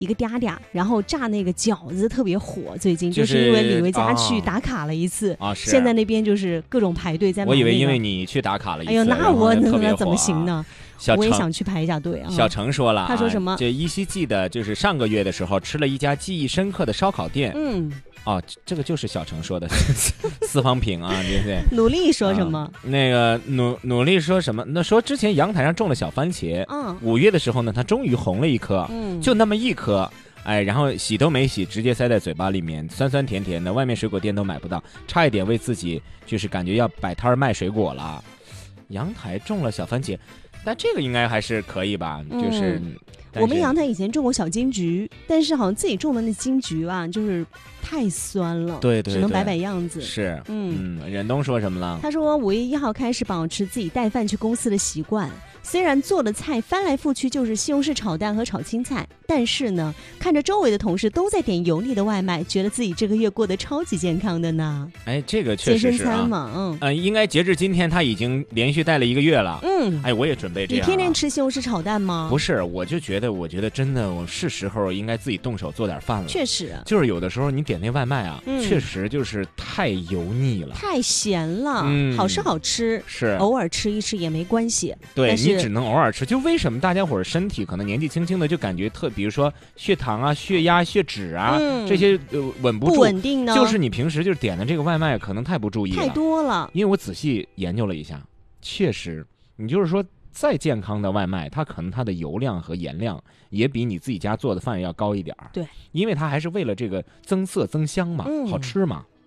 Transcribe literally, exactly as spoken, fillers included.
一个嗲嗲，然后炸那个饺子特别火，最近就就是因为李维嘉去打卡了一次啊，是现在那边就是各种排队在买、那个。 我以为因为你去打卡了一次， 哎呦，那我那那怎么行呢？我也想去排一下队啊。 小程说了、啊， 他说什么？ 就依稀记得，就是上个月的时候吃了一家记忆深刻的烧烤店。 嗯。 哦，这个就是小程说的私房品啊，对不对？ 努力说什么？ 啊、那个努努力说什么？那说之前阳台上种了小番茄， 嗯， 五月的时候呢，它终于红了一颗， 嗯， 就那么一颗，哎，然后洗都没洗，直接塞在嘴巴里面，酸酸甜甜的，外面水果店都买不到，差一点为自己就是感觉要摆摊卖水果了。阳台种了小番茄，但这个应该还是可以吧？嗯、就是。 我们阳台以前种过小金桔，但是好像自己种的那金桔吧，就是太酸了， 对 对, 对， 只能摆摆样子。 是， 嗯嗯，忍冬说什么了？ 他说五月一号开始保持自己带饭去公司的习惯，虽然做的菜翻来覆去就是西红柿炒蛋和炒青菜，但是呢，看着周围的同事都在点油腻的外卖，觉得自己这个月过得超级健康的呢。 哎，这个确实是、啊、 健身餐嘛，嗯， 呃，应该截至今天他已经连续带了一个月了。 嗯， 哎，我也准备这样、啊。 你天天吃西红柿炒蛋吗？ 不是，我就觉得，我觉得真的，我是时候应该自己动手做点饭了。 确实， 就是有的时候你点那外卖啊， 嗯、 确实就是太油腻了， 太咸了。 嗯， 好吃好吃， 是偶尔吃一吃也没关系。 对，你只能偶尔吃。就为什么大家伙儿身体可能年纪轻轻的就感觉特，比如说血糖啊、血压、血脂啊、嗯、这些呃稳不住， 不稳定呢？ 就是你平时就点的这个外卖可能太不注意了， 太多了。 因为我仔细研究了一下，确实，你就是说再健康的外卖，它可能它的油量和盐量也比你自己家做的饭要高一点儿。 对， 因为它还是为了这个增色增香嘛，嗯、好吃嘛。